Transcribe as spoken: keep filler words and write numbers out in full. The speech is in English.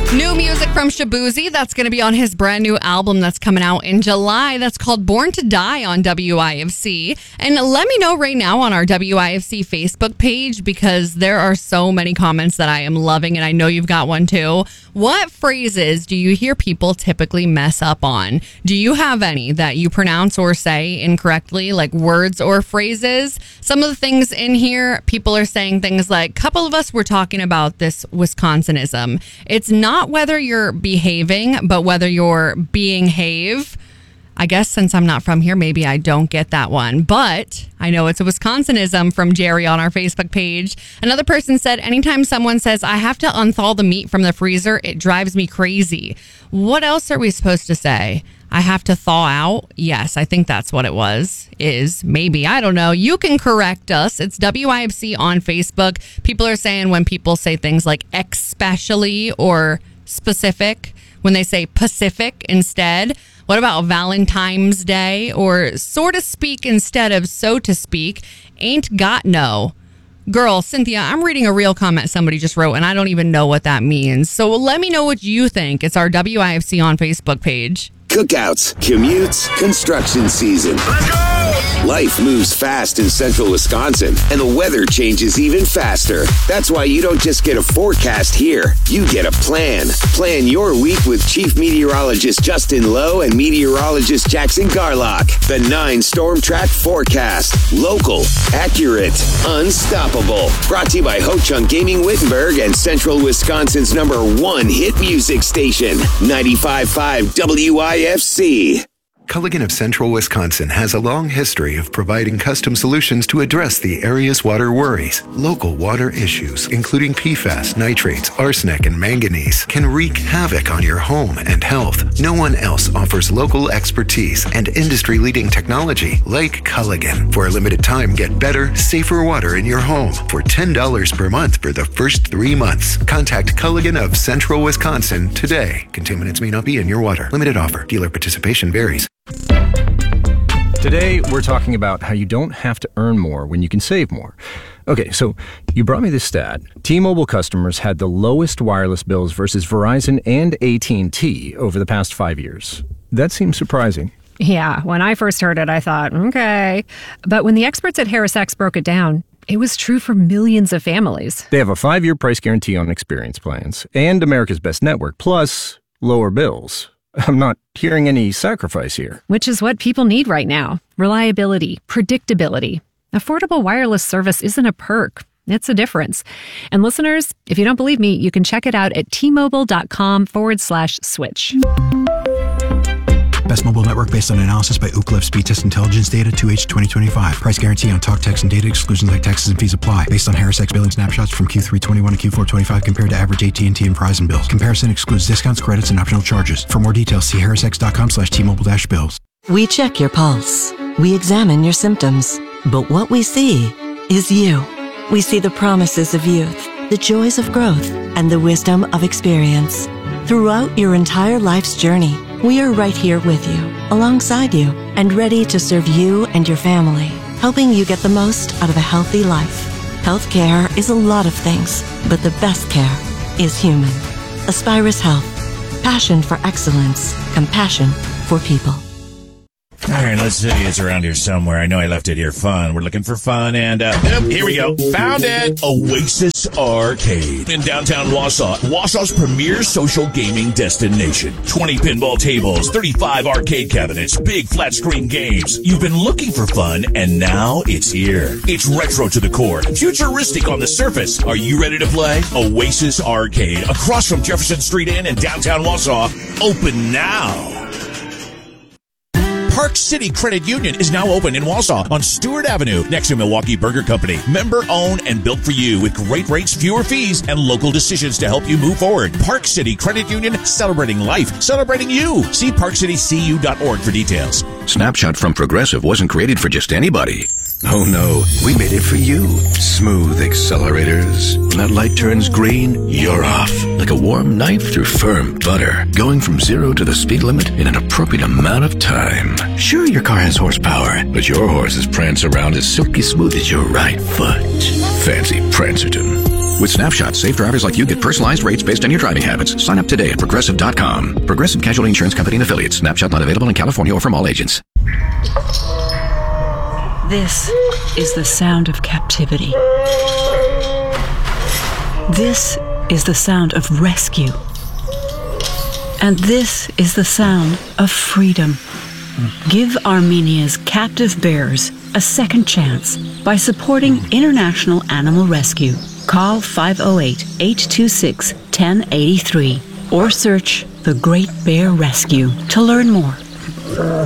New music from Shaboozey. That's going to be on his brand new album that's coming out in July. That's called Born to Die on W I F C. And let me know right now on our W I F C Facebook page, because there are so many comments that I am loving, and I know you've got one too. What phrases do you hear people typically mess up on? Do you have any that you pronounce or say incorrectly, like words or phrases? Some of the things in here, people are saying things like, couple of us were talking about this Wisconsinism. It's not whether you're behaving, but whether you're being have. I guess since I'm not from here, maybe I don't get that one. But I know it's a Wisconsinism from Jerry on our Facebook page. Another person said, anytime someone says, I have to unthaw the meat from the freezer, it drives me crazy. What else are we supposed to say? I have to thaw out? Yes, I think that's what it was. Is. Maybe. I don't know. You can correct us. It's W I F C on Facebook. People are saying when people say things like especially or specific, when they say Pacific instead. What about Valentine's Day, or so to speak instead of so to speak? Ain't got no. Girl, Cynthia, I'm reading a real comment somebody just wrote, and I don't even know what that means. So let me know what you think. It's our W I F C on Facebook page. Cookouts, commutes, construction season. Let's go! Life moves fast in central Wisconsin, and the weather changes even faster. That's why you don't just get a forecast here. You get a plan. Plan your week with Chief Meteorologist Justin Lowe and Meteorologist Jackson Garlock. The nine Storm Track Forecast. Local, accurate, unstoppable. Brought to you by Ho Chunk Gaming Wittenberg and Central Wisconsin's number one hit music station, ninety-five point five W I F C. Culligan of Central Wisconsin has a long history of providing custom solutions to address the area's water worries. Local water issues, including P FAS, nitrates, arsenic, and manganese, can wreak havoc on your home and health. No one else offers local expertise and industry-leading technology like Culligan. For a limited time, get better, safer water in your home for ten dollars per month for the first three months. Contact Culligan of Central Wisconsin today. Contaminants may not be in your water. Limited offer. Dealer participation varies. Today, we're talking about how you don't have to earn more when you can save more. Okay, so you brought me this stat. T-Mobile customers had the lowest wireless bills versus Verizon and A T and T over the past five years. That seems surprising. Yeah, when I first heard it, I thought, okay. But when the experts at HarrisX broke it down, it was true for millions of families. They have a five-year price guarantee on experience plans and America's Best Network, plus lower bills. I'm not hearing any sacrifice here. Which is what people need right now. Reliability, predictability. Affordable wireless service isn't a perk. It's a difference. And listeners, if you don't believe me, you can check it out at T-Mobile.com forward slash switch. Best mobile network based on analysis by Ookla Speed Test Intelligence Data two H twenty twenty-five. Price guarantee on talk, text, and data. Exclusions like taxes and fees apply. Based on HarrisX billing snapshots from Q three twenty-one to Q four twenty-five compared to average A T and T and Verizon bills. Comparison excludes discounts, credits, and optional charges. For more details, see harrisx.com slash T-Mobile-bills. We check your pulse. We examine your symptoms. But what we see is you. We see the promises of youth, the joys of growth, and the wisdom of experience. Throughout your entire life's journey, we are right here with you, alongside you, and ready to serve you and your family, helping you get the most out of a healthy life. Healthcare is a lot of things, but the best care is human. Aspirus Health. Passion for excellence. Compassion for people. All right, let's see. It's around here somewhere. I know I left it here fun. We're looking for fun, and uh, yep, here we go. Found it. Oasis Arcade in downtown Wausau. Wausau's premier social gaming destination. twenty pinball tables, thirty-five arcade cabinets, big flat screen games. You've been looking for fun, and now it's here. It's retro to the core, futuristic on the surface. Are you ready to play? Oasis Arcade, across from Jefferson Street Inn in downtown Wausau. Open now. Park City Credit Union is now open in Wausau on Stewart Avenue next to Milwaukee Burger Company. Member owned and built for you with great rates, fewer fees, and local decisions to help you move forward. Park City Credit Union, celebrating life, celebrating you. See park city c u dot org for details. Snapshot from Progressive wasn't created for just anybody. Oh no, we made it for you. Smooth accelerators. When that light turns green, you're off. Like a warm knife through firm butter. Going from zero to the speed limit in an appropriate amount of time. Sure, your car has horsepower, but your horses prance around as silky smooth as your right foot. Fancy Prancerton. With Snapshot, safe drivers like you get personalized rates based on your driving habits. Sign up today at Progressive dot com. Progressive Casualty Insurance Company and Affiliates. Snapshot not available in California or from all agents. This is the sound of captivity. This is the sound of rescue. And this is the sound of freedom. Give Armenia's captive bears a second chance by supporting International Animal Rescue. Call five oh eight, eight two six, one oh eight three or search The Great Bear Rescue to learn more.